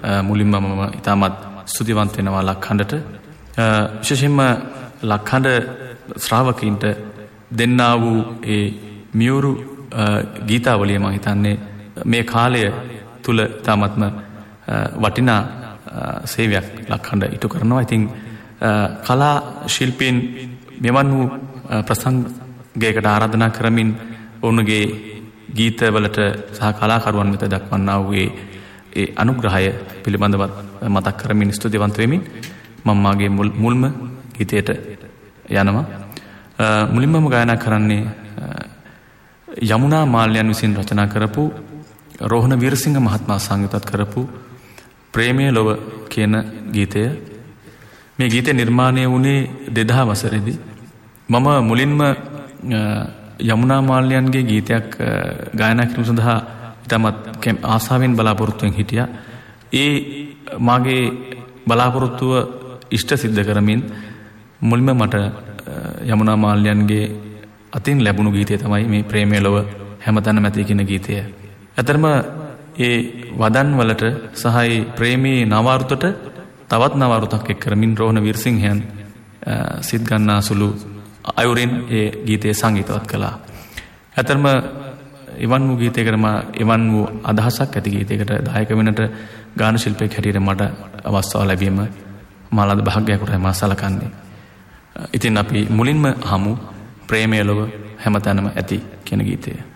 මුලින්ම මම ඉතාමත් ස්තුතිවන්ත වෙනවා ලක්ඛණ්ඩට. විශේෂයෙන්ම ලක්ඛණ්ඩ ශ්‍රාවකීන්ට දෙන්නා වූ ඒ මියුරු ගීතාවලිය මම හිතන්නේ මේ කාලය තුල ඉතාමත්ම වටිනා සේවයක් ලක්ඛණ්ඩ ඉටු කරනවා. ඉතින් කලා ශිල්පීන් මෙවන් වූ ප්‍රසංගයකට ආරාධනා කරමින් ඔවුන්ගේ ගීතවලට සහ කලාකරුවන් වෙත දක්වන්නා වූ ඒ අනුග්‍රහය පිළිබඳව මතක් කරමින් ස්තුතිවන්ත වෙමින් මම මාගේ මුල්ම ගීතයට යනවා. මුලින්ම ගායනා කරන්නේ යමුනා මාල්‍යයන් විසින් රචනා කරපු රෝහණ වීරසිංහ මහත්මයා සංගීතවත් කරපු ප්‍රේමයේ ලොව කියන ගීතය. මේ ගීතය නිර්මාණය වුණේ 2000 වසරේදී. මම මුලින්ම යමුනා මාල්‍යයන්ගේ ගීතයක් ගායනා කිරීම සඳහා ඉතාමත් ආසාවෙන් බලාපොරොත්තුෙන් හිටියා. ඒ මාගේ බලාපොරොත්තුව ඉෂ්ට සිද්ධ කරමින් මුලින්ම මට යමුනා මාල්‍යයන්ගේ අතින් ලැබුණු ගීතය තමයි මේ ප්‍රේමයේ ලොව හැමතැනම ඇති කියන ගීතය. ඇතරම ඒ වදන් වලට සහ ඒ ප්‍රේමී නවාරුතට තවත් නවාරුතක් එක් කරමින් රෝහණ වීරසිංහයන් සිත් ගන්නා සුළු අයුරින් ඒ ගීතය සංගීතවත් කළා. ඇතරම එවන් වූ ගීතයකට එවන් වූ අදහසක් ඇති ගීතයකට දායක වෙනට ගාන ශිල්පියෙක් හැටියට මට අවස්ථාව ලැබීම මාලද භාග්‍යයකටයි මා සලකන්නේ. ඉතින් අපි මුලින්ම අහමු ප්‍රේමයේ ලොව හැමතැනම ඇති කියන ගීතය.